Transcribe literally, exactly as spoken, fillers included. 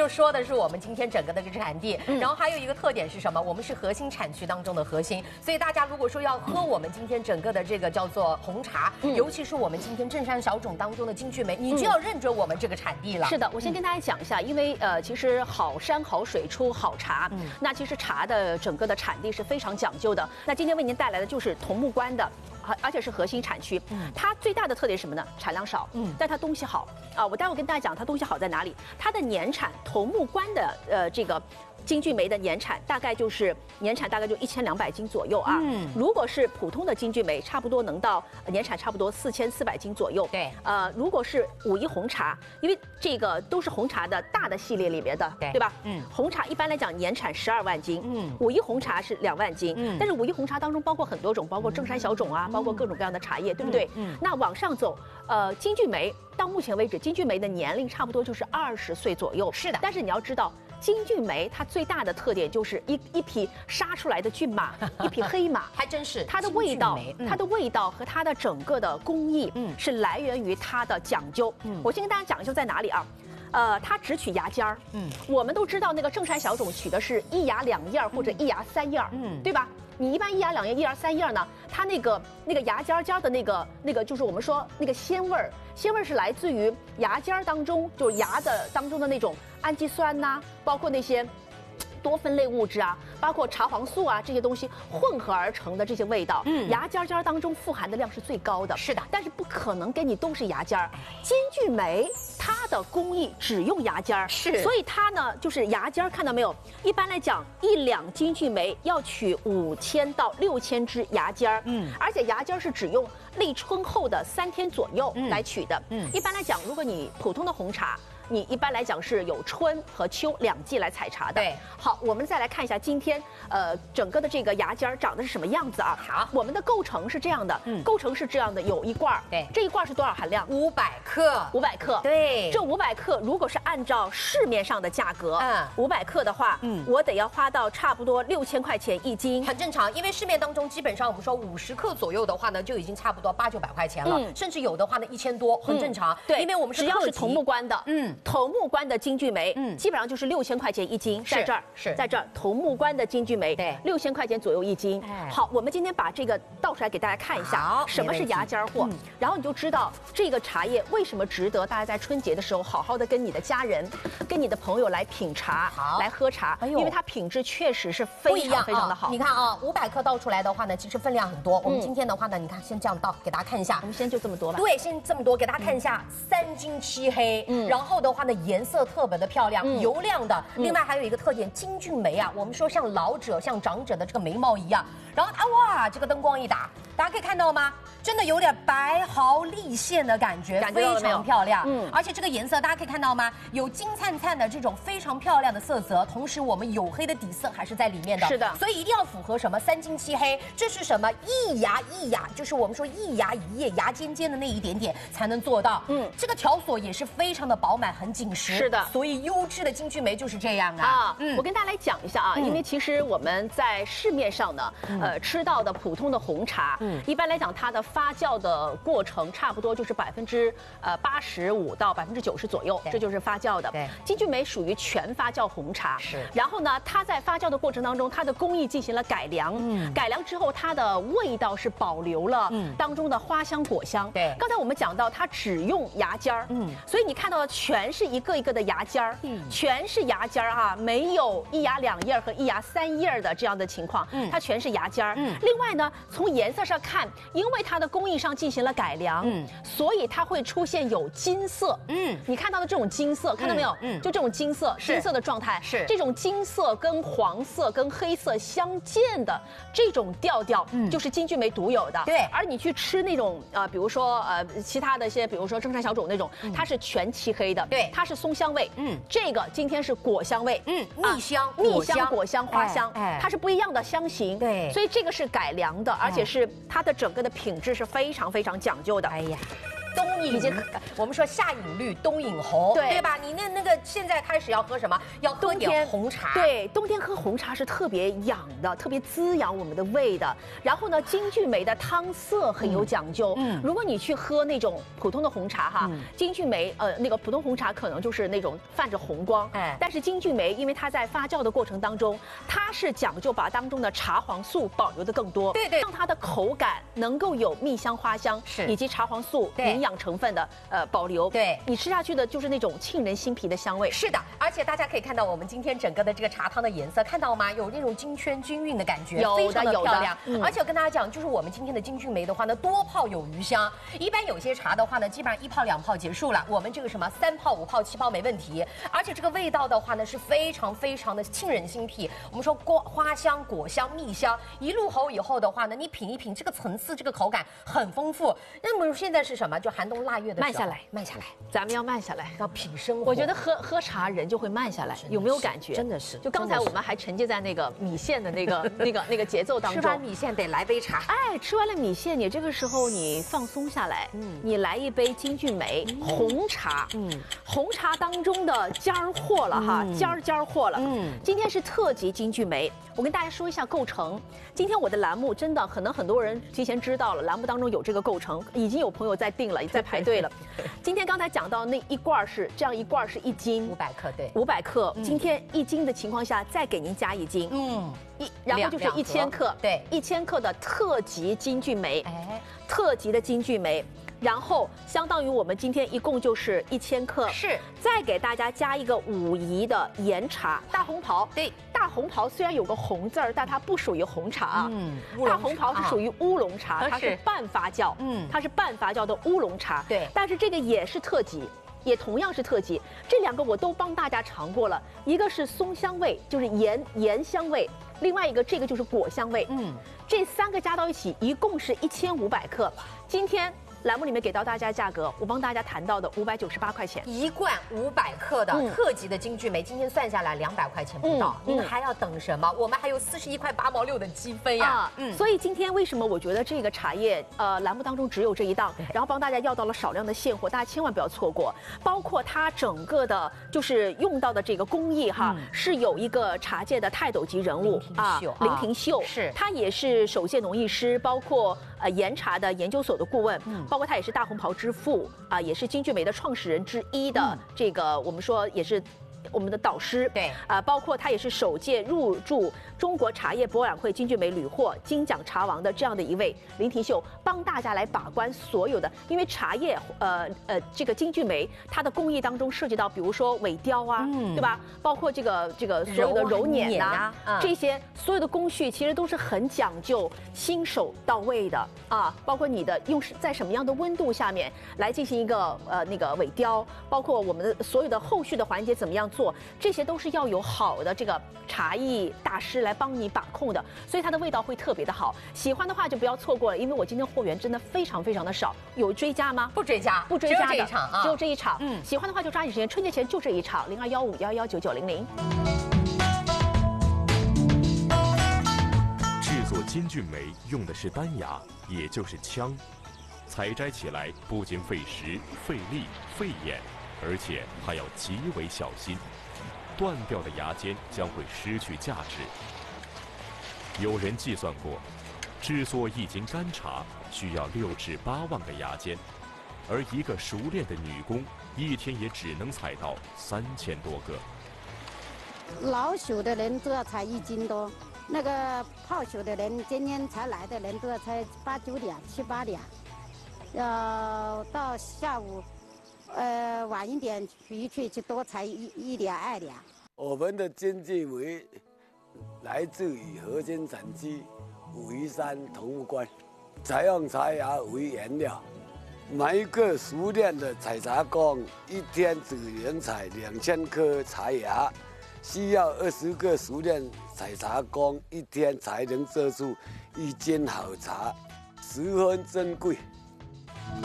就说的是我们今天整个的这个产地，嗯、然后还有一个特点是什么？我们是核心产区当中的核心，所以大家如果说要喝我们今天整个的这个叫做红茶，嗯、尤其是我们今天正山小种当中的金骏眉，你就要认准我们这个产地了。 是的，我先跟大家讲一下，因为呃，其实好山好水出好茶，嗯，那其实茶的整个的产地是非常讲究的。那今天为您带来的就是桐木关的。而且是核心产区，嗯，它最大的特点是什么呢？产量少，嗯，但它东西好啊。我待会跟大家讲它东西好在哪里。它的年产，桐木关的呃这个金骏眉的年产大概就是年产大概就一千两百斤左右啊。嗯，如果是普通的金骏眉，差不多能到年产差不多四千四百斤左右。 对， 呃，如果是武夷红茶，因为这个都是红茶的大的系列里面的，对，对吧？嗯，红茶一般来讲年产十二万斤，嗯，武夷红茶是两万斤，嗯，但是武夷红茶当中包括很多种，包括正山小种啊，包括各种各样的茶叶，对不对？嗯，那往上走，呃，金骏眉到目前为止，金骏眉的年龄差不多就是二十岁左右。 是的， 但是你要知道。金骏眉它最大的特点就是一一匹杀出来的骏马，一匹黑马， 还真是它的味道，嗯、它的味道和它的整个的工艺，嗯，是来源于它的讲究。嗯，我先跟大家讲究在哪里啊？呃，它只取芽尖儿。嗯，我们都知道那个正山小种取的是一芽两叶或者一芽三叶，嗯，对吧？你一般一芽两叶、一芽三叶呢，它那个那个芽尖尖的那个那个，就是我们说那个鲜味儿，鲜味儿是来自于芽尖当中，就是芽的当中的那种氨基酸呐、啊，包括那些。多酚类物质啊，包括茶黄素啊这些东西混合而成的这些味道，嗯，芽尖尖当中富含的量是最高的。 是的， 但是不可能给你都是芽尖儿。金骏眉它的工艺只用芽尖儿， 是， 所以它呢就是芽尖儿，看到没有？一般来讲，一两金骏眉要取五千到六千支芽尖儿，嗯，而且芽尖儿是只用立春后的三天左右来取的，嗯，一般来讲，如果你普通的红茶。你一般来讲是有春和秋两季来采茶的。 对， 好，我们再来看一下今天呃整个的这个芽尖儿长得是什么样子啊？ 好， 我们的构成是这样的，嗯，构成是这样的，有一罐儿， 对， 这一罐是多少含量？ 五百克， 五百克， 对， 这五百克如果是按照市面上的价格，嗯，五百克的话，嗯，我得要花到差不多六千块钱一斤， 很正常，因为市面当中基本上我们说五十克左右的话呢，就已经差不多八九百块钱了，嗯，甚至有的话呢一千多，很正常， 对， 因为我们是只要是桐木关的，嗯，桐木关的。金骏眉，嗯，基本上就是六千块钱一斤，在这儿是在这儿，桐木关的金骏眉， 对， 六千块钱左右一斤。好，我们今天把这个倒出来给大家看一下，什么是芽尖货，然后你就知道这个茶叶为什么值得大家在春节的时候好好的跟你的家人、跟你的朋友来品茶，来喝茶，因为它品质确实是非常非常的好。 你看啊，五百克倒出来的话呢，其实分量很多。我们今天的话呢，你看先这样倒，给大家看一下。 我们先就这么多吧。 对，先这么多，给大家看一下，三金漆黑，嗯，然后的话呢，颜色。特别的漂亮，嗯、油亮的。另外还有一个特点，金骏眉啊，我们说像老者、像长者的这个眉毛一样。然后啊，哇，这个灯光一打，大家可以看到吗？真的有点白毫立现的感觉， 感觉非常漂亮。嗯，而且这个颜色大家可以看到吗？有金灿灿的这种非常漂亮的色泽，同时我们黝黑的底色还是在里面的。 是的， 所以一定要符合什么三金漆黑，这是什么一芽一芽，就是我们说一芽一叶，芽尖尖的那一点点才能做到。嗯，这个条索也是非常的饱满，很紧实。 是的， 所以优质的金骏眉就是这样啊。 啊，嗯，我跟大家来讲一下啊，嗯、因为其实我们在市面上呢，嗯、呃，吃到的普通的红茶，嗯，一般来讲它的发酵的过程差不多就是百分之呃八十五到百分之九十左右，这就是发酵的。 对， 金骏眉属于全发酵红茶。 是。 然后呢，它在发酵的过程当中，它的工艺进行了改良。嗯。改良之后，它的味道是保留了当中的花香果香。 对。 刚才我们讲到，它只用芽尖儿。嗯。所以你看到的全是一个一个的芽尖儿。嗯。全是芽尖儿哈，没有一芽两叶和一芽三叶的这样的情况。嗯。它全是芽尖儿。嗯。另外呢，从颜色上看，因为它的工艺上进行了改良，嗯，所以它会出现有金色，嗯，你看到的这种金色，看到没有？嗯，就这种金色，金色的状态， 是这种金色跟黄色跟黑色相间的这种调调，嗯，就是金骏眉独有的。 对， 而你去吃那种呃，比如说呃，其他的一些，比如说正山小种那种，它是全漆黑的， 对， 它是松香味，嗯，这个今天是果香味， 嗯，蜜香、 蜜香、果香、花香，哎，它是不一样的香型， 对， 所以这个是改良的，而且是它的整个的品质是非常非常讲究的。 哎呀。 冬饮，我们说夏饮绿，冬饮红， 对对吧？你那那个现在开始要喝什么？要喝点红茶。 对，冬天喝红茶是特别养的，特别滋养我们的胃的。然后呢，金骏眉的汤色很有讲究。嗯，如果你去喝那种普通的红茶哈，嗯、金骏眉呃那个普通红茶可能就是那种泛着红光，哎，但是金骏眉因为它在发酵的过程当中，它是讲究把当中的茶黄素保留的更多， 对对， 让它的口感能够有蜜香花香，是以及茶黄素营养成分的呃保留。 对， 你吃下去的就是那种沁人心脾的香味。 是的，而且大家可以看到我们今天整个的这个茶汤的颜色，看到吗？有那种金圈均匀的感觉，非常的漂亮。嗯、而且我跟大家讲，就是我们今天的金骏眉的话呢，多泡有余香。一般有些茶的话呢，基本上一泡两泡结束了，我们这个什么三泡五泡七泡没问题。而且这个味道的话呢，是非常非常的沁人心脾。我们说果花香、果香、蜜香，一入口以后的话呢，你品一品，这个层次、这个口感很丰富。那么现在是什么？就寒冬腊月的时候， 慢下来， 慢下来， 咱们要慢下来， 要品生活。 我觉得喝喝茶人就会慢下来，有没有感觉？ 真的是。 就刚才我们还沉浸在那个米线的那个那个那个节奏当中。 吃完米线得来杯茶。 哎，吃完了米线，你这个时候你放松下来，嗯，你来一杯金骏眉、嗯、红茶，嗯，红茶当中的尖儿货了哈，尖儿尖儿货了。嗯，今天是特级金骏眉，我跟大家说一下构成。今天我的栏目真的可能很多人提前知道了，栏目当中有这个构成，已经有朋友在订了，在排队了。今天刚才讲到那一罐是这样，一罐是一斤， 五百克，对， 五百克。嗯、今天一斤的情况下，再给您加一斤，嗯，一然后就是一千克， 对， 一千克的特级金骏眉，哎，特级的金骏眉。然后相当于我们今天一共就是一千克， 是， 再给大家加一个武夷的岩茶大红袍。 对， 大红袍虽然有个红字儿，但它不属于红茶啊。嗯，大红袍是属于乌龙茶，啊、它是半发酵，嗯，它是半发酵的乌龙茶。 对， 但是这个也是特级。也同样是特级，这两个我都帮大家尝过了，一个是松香味，就是盐盐香味，另外一个这个就是果香味，嗯，这三个加到一起一共是一千五百克，今天栏目里面给到大家价格，我帮大家谈到的五百九十八块钱， 一罐五百克的特级的金骏眉，今天算下来两百块钱不到，您还要等什么？我们还有四十一块八毛六的积分呀！ 嗯，所以今天为什么我觉得这个茶叶呃栏目当中只有这一档，然后帮大家要到了少量的现货，大家千万不要错过。包括它整个的就是用到的这个工艺哈，是有一个茶界的泰斗级人物啊，林廷秀， 是， 他也是首届农艺师，包括呃岩茶的研究所的顾问，包括他也是大红袍之父啊，也是金骏眉的创始人之一的这个，我们说也是我们的导师。 对啊，包括他也是首届入驻中国茶叶博览会金骏眉屡获金奖茶王的这样的一位林廷秀，帮大家来把关所有的，因为茶叶呃呃这个金骏眉它的工艺当中涉及到，比如说尾雕啊，嗯、对吧？包括这个这个所有的揉捻呐、啊，这些所有的工序其实都是很讲究、新手到位的啊。包括你的用在什么样的温度下面来进行一个呃那个尾雕，包括我们的所有的后续的环节怎么样做，这些都是要有好的这个茶艺大师来帮你把控的，所以它的味道会特别的好。喜欢的话就不要错过了，因为我今天货源真的非常非常的少。有追加吗？ 不追加， 不追加的， 只有这一场啊， 只有这一场。嗯，喜欢的话就抓紧时间，春节前就这一场，零二幺五幺幺九九零零。 制作金骏眉用的是单芽，也就是枪，采摘起来不仅费时、费力、费眼，而且还要极为小心。断掉的芽尖将会失去价值。有人计算过，制作一斤干茶需要六至八万个芽尖，而一个熟练的女工一天也只能采到三千多个。 老手的人都要采一斤多，那个泡手的人，今天才来的人都要采八九两、七八两，要到下午。呃，晚一点回去就多采一一两二两。 我们的金骏眉来自于核心产区武夷山桐木关，采用茶芽为原料。每一个熟练的采茶工一天只能采两千颗茶芽，需要二十个熟练采茶工一天才能做出一斤好茶，十分珍贵。